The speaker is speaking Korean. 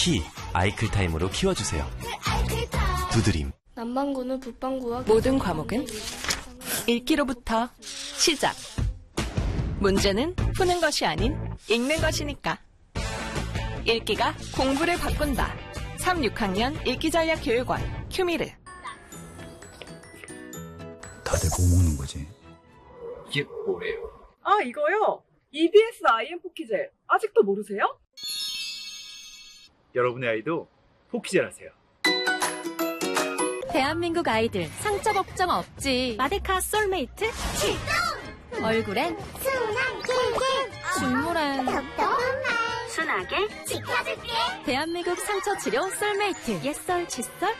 키 아이클타임으로 키워주세요. 두드림. 남반구는 북반구와 모든 과목은 읽기로부터 시작. 문제는 푸는 것이 아닌 읽는 것이니까. 읽기가 공부를 바꾼다. 3, 6학년 읽기전략교육원 큐미르. 다들 뭐 먹는 거지? 이게 뭐래요? 아, 이거요? EBS IM 포키젤. 아직도 모르세요? 여러분의 아이도 포키젤 하세요. 대한민국 아이들 상처 걱정 없지. 마데카 솔메이트 출동! 얼굴엔 순한 꿀꿀, 줄무엔 순하게 지켜줄게. 대한민국 상처 치료 솔메이트. 옛썰, 칫솔,